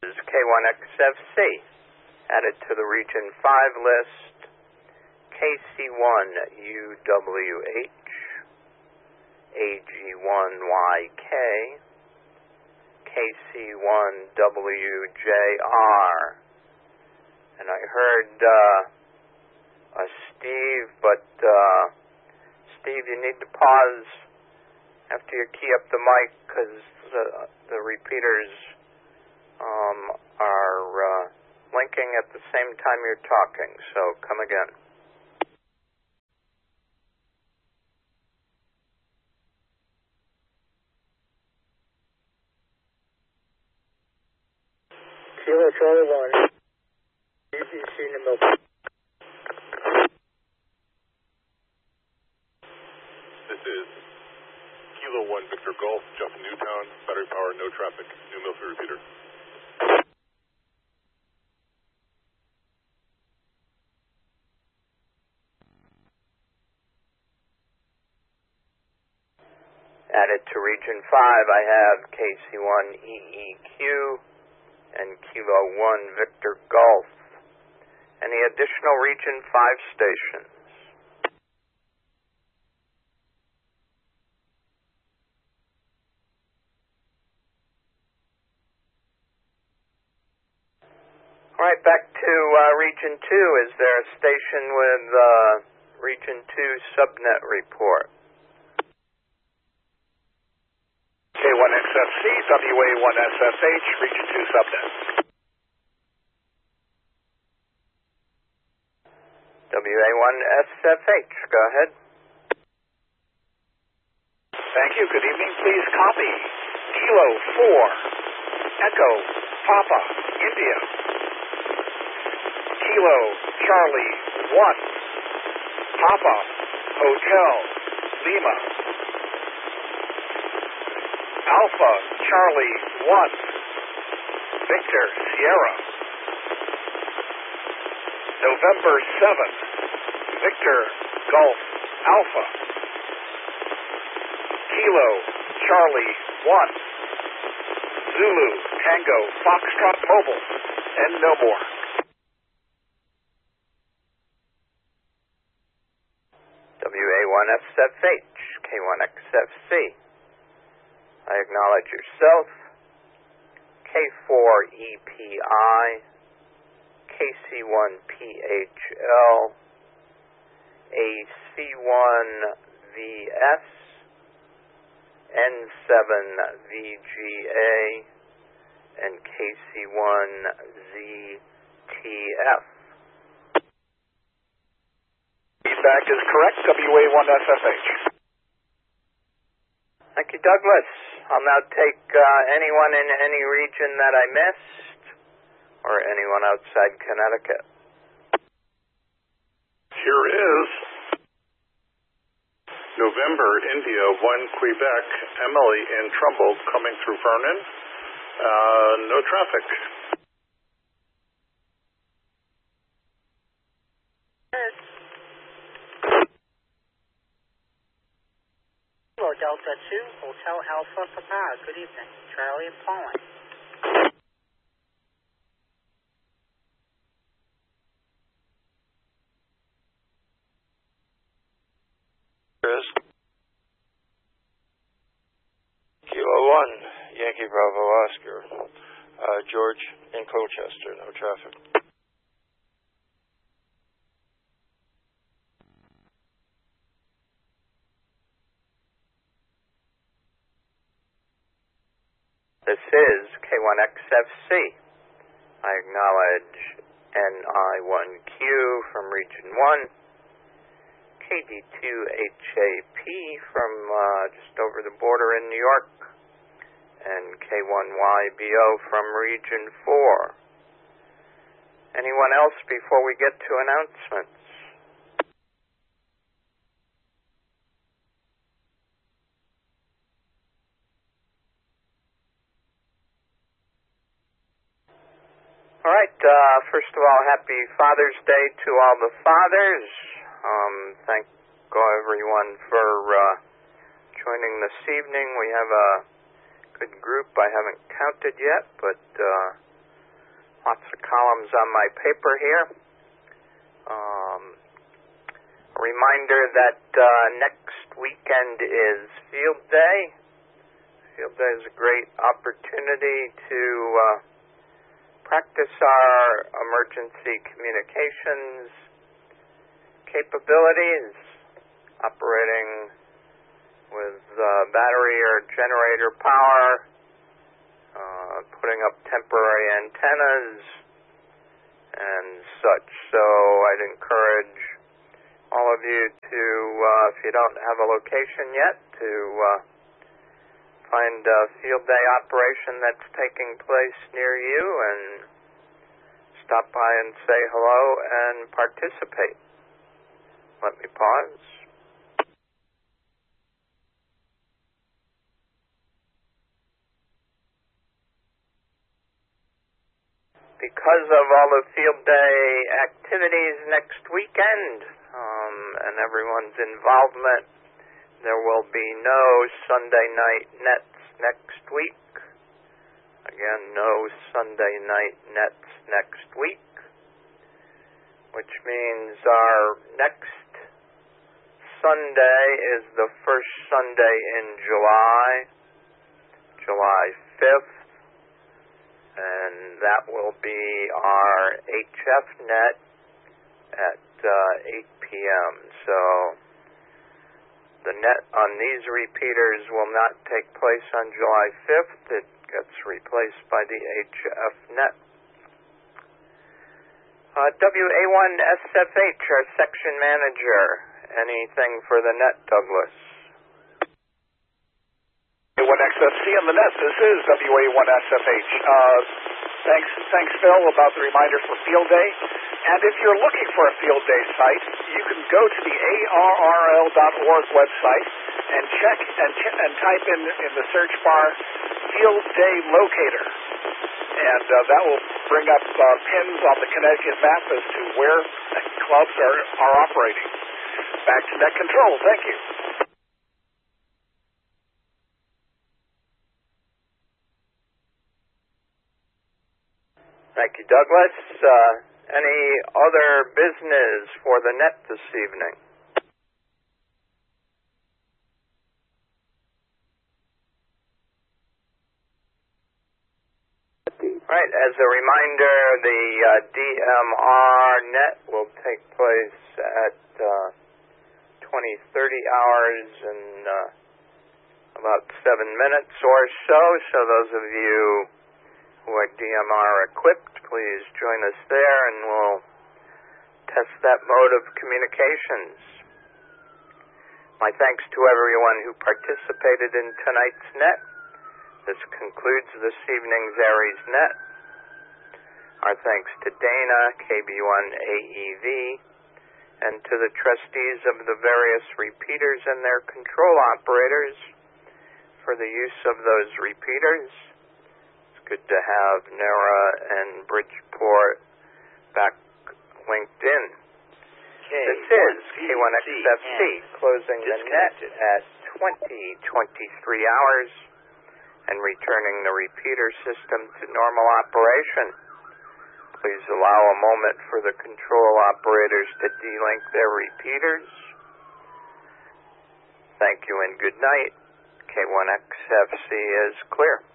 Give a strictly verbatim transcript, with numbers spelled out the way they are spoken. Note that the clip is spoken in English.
is K one X F C, added to the Region five list, K C one U W H, A G one Y K, K C one W J R. And I heard uh, a Steve, but uh, Steve, you need to pause after you key up the mic because the, the repeaters um, are uh, linking at the same time you're talking. So come again. Kilo Charlie one. U G C number. This is Kilo one Victor Golf, Justin Newtown, battery power, no traffic, New Milford repeater. Added to Region five, I have K C one E E Q and Kilo one Victor Golf. Any additional Region five stations? All right, back to uh, Region two. Is there a station with uh, Region two subnet report? K one X F C, W A one S S H, Region two subnet. W A one S F H, go ahead. Thank you. Good evening. Please copy Kilo four, Echo, Papa, India. Kilo Charlie one, Papa, Hotel, Lima. Alpha Charlie one, Victor Sierra. November seventh, Victor Golf Alpha. Kilo Charlie one, Zulu Tango Foxtrot Mobile, and no more. W A one S F H, K one X F C. I acknowledge yourself. K four E P I, K C one P H L, A C one V S, N seven V G A, and K C one Z T F. Feedback is correct, W A one S F H. Thank you, Douglas. I'll now take uh, anyone in any region that I missed, or anyone outside Connecticut. Here is November, India, one Quebec, Emily in Trumbull, coming through Vernon. Uh, no traffic. Kilo Delta two, Hotel Alpha Papa. Good evening. Charlie and Pauline. Chris. Kilo one, Yankee Bravo Oscar. Uh, George in Colchester, no traffic. This is K one X F C. I acknowledge N I one Q from Region one, K D two H A P from uh, just over the border in New York, and K one Y B O from Region four. Anyone else before we get to announcements? All right, uh, first of all, happy Father's Day to all the fathers. Um, thank everyone for uh, joining this evening. We have a good group. I haven't counted yet, but uh, Lots of columns on my paper here. Um, a reminder that uh, next weekend is Field Day. Field Day is a great opportunity to uh, practice our emergency communications capabilities, operating with uh, battery or generator power, uh, putting up temporary antennas, and such. So I'd encourage all of you to, uh, if you don't have a location yet, to uh, find a field day operation that's taking place near you and stop by and say hello and participate. Let me pause. Because of all the field day activities next weekend um, and everyone's involvement, there will be no Sunday night nets next week. Again, no Sunday night nets next week, which means our next Sunday is the first Sunday in July, July fifth. And that will be our H F net at uh, eight p.m. So the net on these repeaters will not take place on July fifth. It gets replaced by the H F net. Uh, W A one S F H, our section manager. Anything for the net, Douglas? W A one X F C on the net. This is W A one S F H. Uh, thanks, thanks, Phil, about the reminder for Field Day. And if you're looking for a Field Day site, you can go to the A R R L dot org website and check and, ch- and type in in the search bar Field Day Locator. And uh, that will bring up uh, pins on the Connecticut map as to where clubs are, are operating. Back to net control. Thank you. Thank you, Douglas. Uh, any other business for the net this evening? Right, as a reminder, the uh, D M R net will take place at uh, twenty thirty hours in uh, about seven minutes or so. So those of you who are D M R equipped, please join us there and we'll test that mode of communications. My thanks to everyone who participated in tonight's net. This concludes this evening's Aries net. Our thanks to Dana, K B one A E V, and to the trustees of the various repeaters and their control operators for the use of those repeaters. Good to have Nara and Bridgeport back linked in. K this is K one X F C closing the net at twenty twenty-three hours and returning the repeater system to normal operation. Please allow a moment for the control operators to delink their repeaters. Thank you and good night. K one X F C is clear.